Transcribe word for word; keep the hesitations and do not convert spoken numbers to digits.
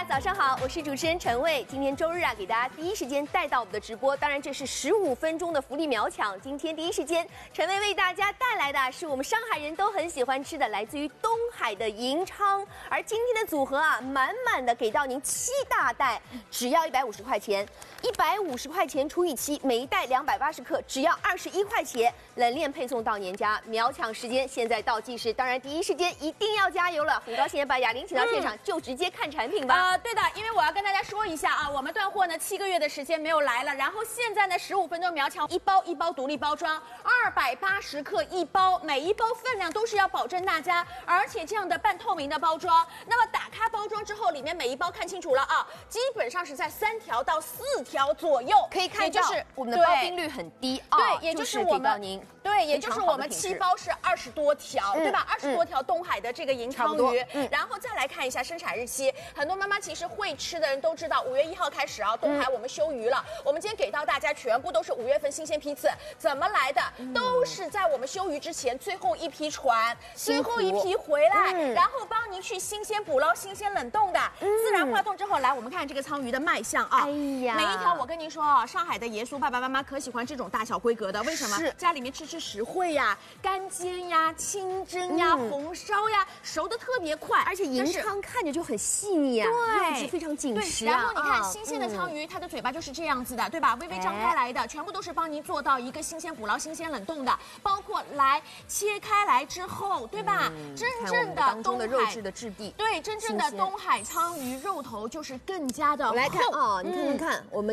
早上好，我是主持人陈蔚。今天周日啊，给大家第一时间带到我们的直播，当然这是十五分钟的福利秒抢。今天第一时间，陈蔚为大家带来的是我们上海人都很喜欢吃的，来自于东海的银鲳。而今天的组合啊，满满的给到您七大袋，只要一百五十块钱，一百五十块钱除以七，每一袋两百八十克，只要二十一块钱，冷链配送到您家。秒抢时间现在倒计时，当然第一时间一定要加油了。很高兴把雅玲请到现场，嗯、就直接看产品吧。 啊、呃，对的，因为我要跟大家说一下啊，我们断货呢七个月的时间没有来了，然后现在呢十五分钟秒抢，一包一包独立包装，二百八十克一包，每一包分量都是要保证大家，而且这样的半透明的包装，那么打开包装之后，里面每一包看清楚了啊，基本上是在三条到四条左右， 可以看到就是我们的包冰率很低啊， 对，也就是我们您对，也就是我们七包是二十多条，嗯、对吧？二十多条东海的这个银鲳鱼，嗯、然后再来看一下生产日期，很多妈妈其实会吃的人都知道，五月一号开始啊，东海我们休鱼了。嗯、我们今天给到大家全部都是五月份新鲜批次，怎么来的？嗯、都是在我们休鱼之前最后一批船，最后一批回来，嗯、然后帮您去新鲜捕捞、新鲜冷冻的，嗯、自然化冻之后来，我们看这个鲳鱼的卖相啊，哎呀，每一条我跟您说啊，上海的爷叔爸爸妈妈可喜欢这种大小规格的，为什么？是家里面吃吃实惠呀，干煎呀、清蒸呀、嗯、红烧呀，熟的特别快， 而且银鲳看着就很细腻啊，肉质非常紧实啊。 然后你看新鲜的鲳鱼，它的嘴巴就是这样子的，对吧？微微张开来的，全部都是帮您做到一个新鲜捕捞、新鲜冷冻的，包括来切开来之后，对吧？真正的当中的肉质的质地， 对，真正的东海鲳鱼肉头就是更加的厚。 我来看啊，你看看看我们。